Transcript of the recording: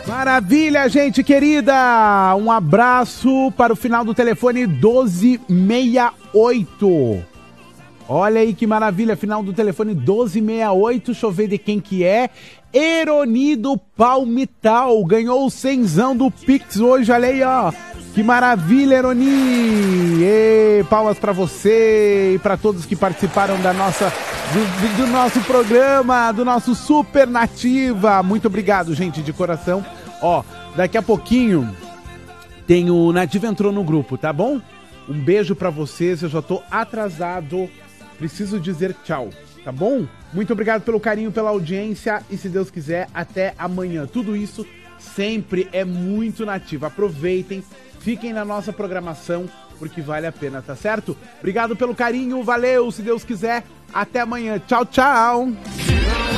Maravilha, gente querida! Um abraço para o final do telefone 1268. Olha aí que maravilha, final do telefone 1268, deixa eu ver de quem que é. Eroni do Palmital, ganhou o cenzão do Pix hoje, olha aí, ó. Que maravilha, Eroni! Palmas pra você e pra todos que participaram da nossa, do nosso programa, do nosso Super Nativa. Muito obrigado, gente, de coração. Ó, daqui a pouquinho tem o Nativa entrou no grupo, tá bom? Um beijo pra vocês, eu já tô atrasado. Preciso dizer tchau, tá bom? Muito obrigado pelo carinho, pela audiência e, se Deus quiser, até amanhã. Tudo isso sempre é muito Nativa. Aproveitem, fiquem na nossa programação, porque vale a pena, tá certo? Obrigado pelo carinho, valeu, se Deus quiser, até amanhã. Tchau, tchau!